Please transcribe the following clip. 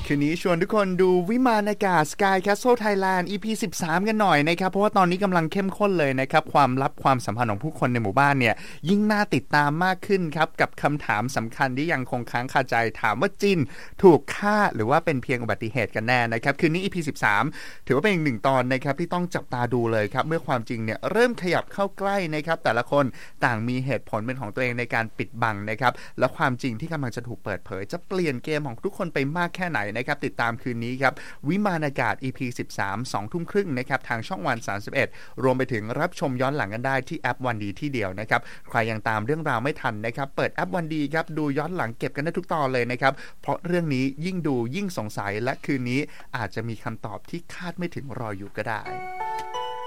คืนนี้ชวนทุกคนดูวิมานอากาศ Sky Castle Thailand EP 13 กันหน่อยนะครับเพราะว่าตอนนี้กำลังเข้มข้นเลยนะครับความลับความสัมพันธ์ของผู้คนในหมู่บ้านเนี่ยยิ่งน่าติดตามมากขึ้นครับกับคำถามสำคัญที่ยังคงค้างคาใจถามว่าจินถูกฆ่าหรือว่าเป็นเพียงอุบัติเหตุกันแน่นะครับคืนนี้ EP 13 ถือว่าเป็นอีกหนึ่งตอนนะครับที่ต้องจับตาดูเลยครับเมื่อความจริงเนี่ยเริ่มขยับเข้าใกล้นะครับแต่ละคนต่างมีเหตุผลเป็นของตัวเองในการปิดบังนะครับและความจริงที่กำลังจะถูกเปิดเผยจะเปลี่ยนเกมของทุกคนไปมากแค่ไหนนะครับติดตามคืนนี้ครับวิมานอากาศ EP 13 2 ทุ่มครึ่งนะครับทางช่องวัน31รวมไปถึงรับชมย้อนหลังกันได้ที่แอปวันดีที่เดียวนะครับใครยังตามเรื่องราวไม่ทันนะครับเปิดแอปวันดีครับดูย้อนหลังเก็บกันได้ทุกตอนเลยนะครับเพราะเรื่องนี้ยิ่งดูยิ่งสงสัยและคืนนี้อาจจะมีคำตอบที่คาดไม่ถึงรออยู่ก็ได้